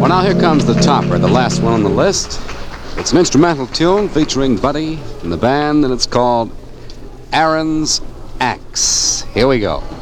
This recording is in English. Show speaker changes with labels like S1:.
S1: Well, now here comes the topper, the last one on the list. It's an instrumental tune featuring Buddy and the band, and it's called Aaron's Axe. Here we go.